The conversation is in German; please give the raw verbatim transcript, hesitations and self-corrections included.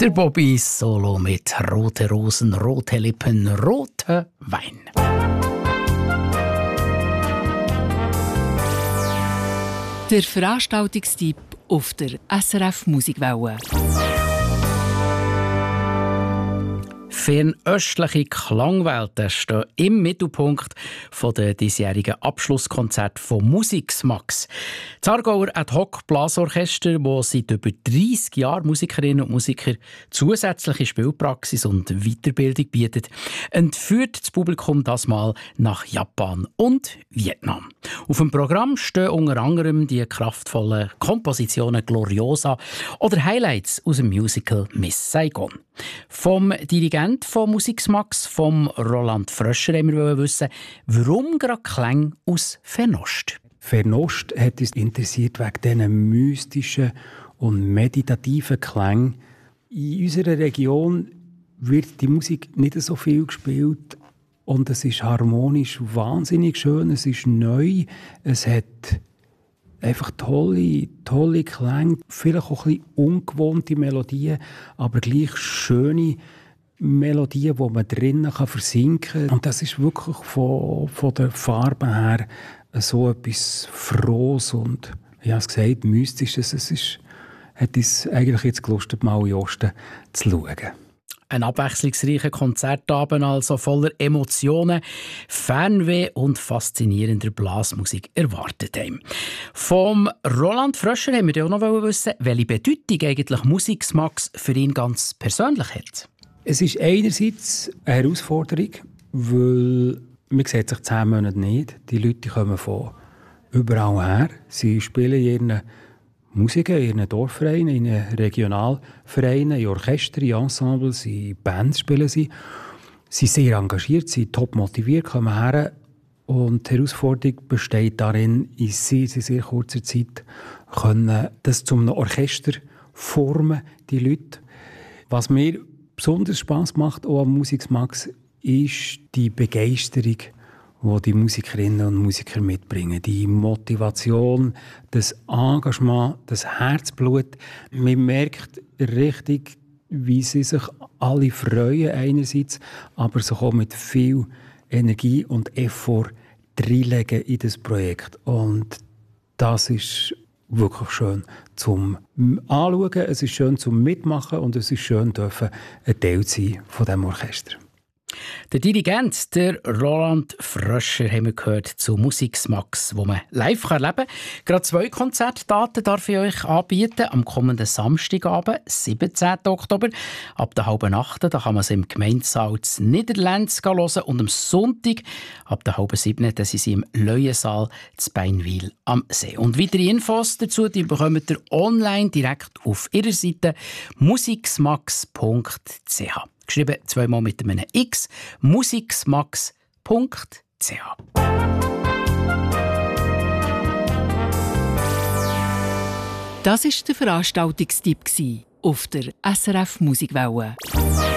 Der Bobby Solo mit rote Rosen, rote Lippen, roter Wein. Der Veranstaltungstipp auf der S R F Musikwelle. Fernöstliche Klangwelten stehen im Mittelpunkt der diesjährigen Abschlusskonzerte von Musikmax. Das Aargauer Ad-Hoc-Blasorchester, das seit über dreissig Jahren Musikerinnen und Musiker zusätzliche Spielpraxis und Weiterbildung bietet, entführt das Publikum das Mal nach Japan und Vietnam. Auf dem Programm stehen unter anderem die kraftvollen Kompositionen Gloriosa oder Highlights aus dem Musical Miss Saigon. Vom Dirigent von Musikmax, vom Roland Fröscher, haben wir wissen, warum gerade Klänge aus Fernost. Fernost hat uns interessiert wegen diesen mystischen und meditativen Klängen. In unserer Region wird die Musik nicht so viel gespielt und es ist harmonisch wahnsinnig schön, es ist neu, es hat einfach tolle, tolle Klänge, vielleicht auch ein bisschen ungewohnte Melodien, aber gleich schöne Melodien, wo man drinnen versinken kann. Und das ist wirklich von, von der Farbe her so etwas Frohes und, ich habe es gesagt, Mystisches. Es ist, hat uns eigentlich jetzt gelustet, mal in den Osten zu schauen. Ein abwechslungsreicher Konzertabend, also voller Emotionen, Fernweh und faszinierender Blasmusik erwartet einem. Vom Roland Fröscher haben wir auch noch wissen, welche Bedeutung eigentlich Musikmax für ihn ganz persönlich hat. Es ist einerseits eine Herausforderung, weil man sieht sich zehn Monate nicht. Die Leute kommen von überall her. Sie spielen in ihren Musiker, in ihren Dorfvereinen, in ihren Regionalvereinen, in Orchester, in Ensembles, in Bands spielen sie. Sie sind sehr engagiert, sie sind top motiviert, kommen her. Und die Herausforderung besteht darin, in sehr, sehr, sehr kurzer Zeit können das zu einem Orchester formen, die Leute. Was mir besonders Spass macht, auch am Musikmax, ist die Begeisterung, die die Musikerinnen und Musiker mitbringen. Die Motivation, das Engagement, das Herzblut. Man merkt richtig, wie sie sich alle freuen einerseits, aber sich auch mit viel Energie und Effort reinlegen in das Projekt. Und das ist wirklich schön zum Anschauen, es ist schön zum Mitmachen und es ist schön, dürfen ein Teil sein von diesem Orchester. Der Dirigent, der Roland Fröscher, haben wir gehört zu Musikmax, wo man live erleben kann. Gerade zwei Konzertdaten darf ich euch anbieten. Am kommenden Samstagabend, siebzehnten Oktober, ab der halben acht, da kann man es im Gemeindesaal in Niederlands hören. Und am Sonntag, ab der halben sieben, da sind sie im Leuensaal in Beinwil am See. Und weitere Infos dazu, die bekommt ihr online direkt auf ihrer Seite musikmax punkt c h. Geschrieben zweimal mit einem X, musikmax punkt c h. Das war der Veranstaltungstipp auf der S R F Musikwelle.